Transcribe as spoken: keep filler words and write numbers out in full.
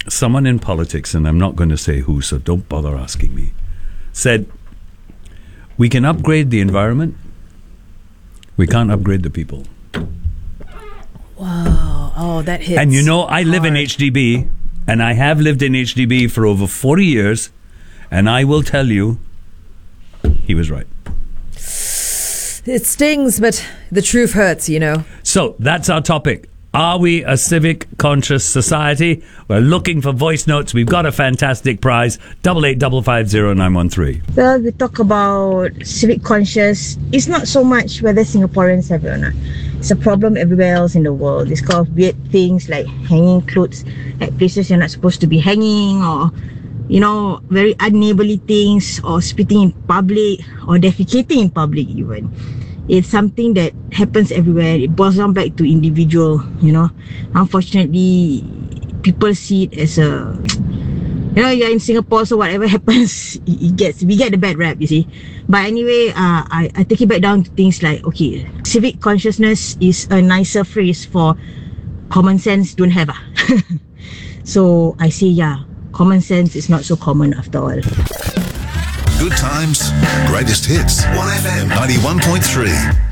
someone in politics, and I'm not going to say who, so don't bother asking me, said, we can upgrade the environment, we can't upgrade the people. Wow. Oh, that hits. And you know, I live hard. in H D B, and I have lived in H D B for over forty years, and I will tell you, he was right. It stings, but the truth hurts, you know. So, that's our topic. Are we a civic conscious society? We're looking for voice notes. We've got a fantastic prize. Double eight double five zero nine one three. Well, we talk about civic conscious. It's not so much whether Singaporeans have it or not. It's a problem everywhere else in the world. This kind of weird things like hanging clothes at places you're not supposed to be hanging, or, you know, very unneighborly things, or spitting in public, or defecating in public even. It's something that happens everywhere. It boils down back to individual, you know. Unfortunately, people see it as a, you know, you're in Singapore, so whatever happens, it gets, we get the bad rap, you see. But anyway, uh, I, I take it back down to things like, okay, civic consciousness is a nicer phrase for common sense don't have. Ah. So I say, yeah, common sense is not so common after all. Good times, greatest hits. one F M ninety-one point three.